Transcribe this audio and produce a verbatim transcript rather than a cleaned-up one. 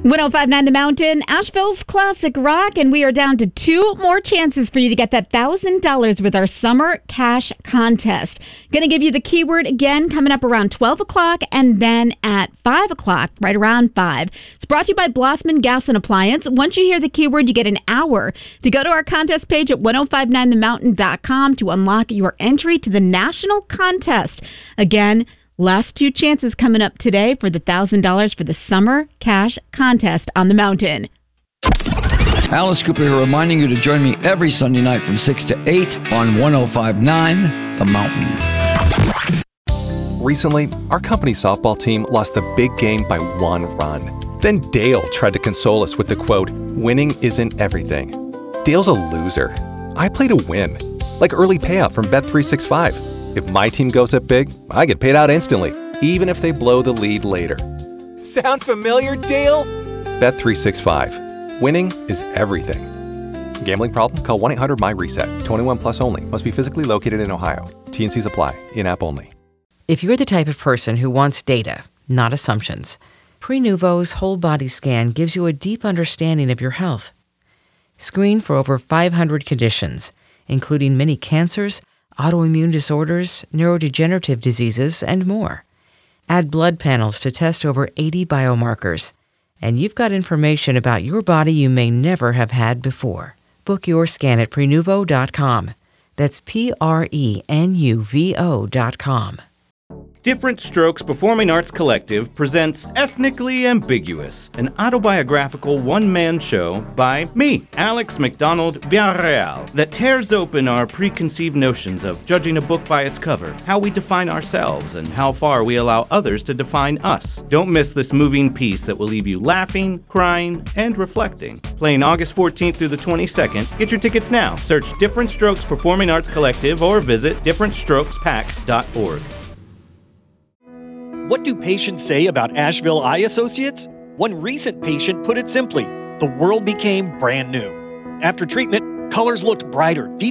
one oh five point nine The Mountain, Asheville's classic rock, and we are down to two more chances for you to get that one thousand dollars with our summer cash contest. Going to give you the keyword again coming up around twelve o'clock and then at five o'clock, right around five. It's brought to you by Blossman Gas and Appliance. Once you hear the keyword, you get an hour to go to our contest page at ten fifty-nine the mountain dot com to unlock your entry to the national contest. Again, last two chances coming up today for the one thousand dollars for the Summer Cash Contest on the Mountain. Alice Cooper here, reminding you to join me every Sunday night from six to eight on ten fifty-nine The Mountain. Recently, our company softball team lost the big game by one run. Then Dale tried to console us with the quote, "Winning isn't everything." Dale's a loser. I play to win, like early payout from Bet three sixty-five. If my team goes up big, I get paid out instantly, even if they blow the lead later. Sound familiar, Dale? Bet three sixty-five. Winning is everything. Gambling problem? Call one eight hundred my reset. twenty-one plus only. Must be physically located in Ohio. T and C's apply. In-app only. If you're the type of person who wants data, not assumptions, Prenuvo's whole body scan gives you a deep understanding of your health. Screen for over five hundred conditions, including many cancers, autoimmune disorders, neurodegenerative diseases, and more. Add blood panels to test over eighty biomarkers, and you've got information about your body you may never have had before. Book your scan at Prenuvo dot com. That's P R E N U V O dot com. Different Strokes Performing Arts Collective presents Ethnically Ambiguous, an autobiographical one-man show by me, Alex McDonald Villarreal, that tears open our preconceived notions of judging a book by its cover, how we define ourselves, and how far we allow others to define us. Don't miss this moving piece that will leave you laughing, crying, and reflecting. Playing August fourteenth through the twenty-second. Get your tickets now. Search Different Strokes Performing Arts Collective or visit different strokes pack dot org. What do patients say about Asheville Eye Associates? One recent patient put it simply, the world became brand new. After treatment, colors looked brighter,